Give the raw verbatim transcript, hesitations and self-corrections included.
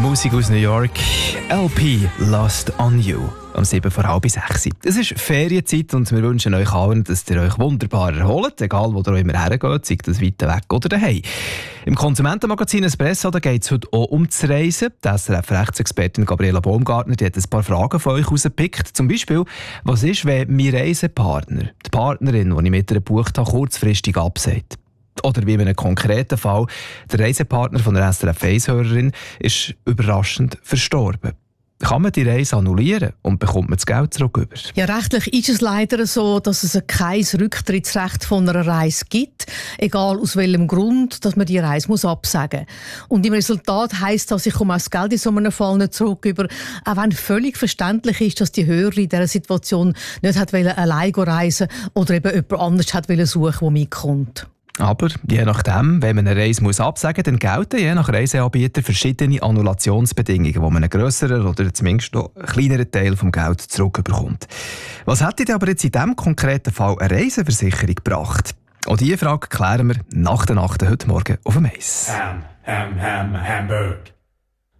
Musik aus New York. L P Lost on You. Um sieben vor halb sechs. Es ist Ferienzeit und wir wünschen euch allen, dass ihr euch wunderbar erholt, egal wo ihr auch immer hergeht, sei das weit weg oder daheim. Im Konsumentenmagazin Espresso geht es heute auch um das Reisen. Die S R F-Rechtsexpertin Gabriela Baumgartner die hat ein paar Fragen von euch rausgepickt. Zum Beispiel, was ist, wenn mein Reisepartner, die Partnerin, die ich mit ihr gebucht habe, kurzfristig absagt? Oder wie in einem konkreten Fall, der Reisepartner von der S R F eins-Hörerin ist überraschend verstorben. Kann man die Reise annullieren und bekommt man das Geld zurück? Über? Ja, rechtlich ist es leider so, dass es kein Rücktrittsrecht von einer Reise gibt, egal aus welchem Grund, dass man die Reise muss absagen muss. Und im Resultat heisst das, ich komme auch das Geld in so einem Fall nicht zurück über, auch wenn völlig verständlich ist, dass die Hörerin in dieser Situation nicht hat allein reisen oder eben jemand anderes hat suchen, der mitkommt. Aber je nachdem, wenn man eine Reise muss absagen muss, dann gelten je nach Reiseanbieter verschiedene Annulationsbedingungen, wo man einen grösseren oder zumindest noch einen kleineren Teil des Geldes zurückbekommt. Was hätte dir aber jetzt in diesem konkreten Fall eine Reiseversicherung gebracht? Auch diese Frage klären wir nach der Nacht heute Morgen auf dem Eis. Ham, Ham, Ham, Hamburg.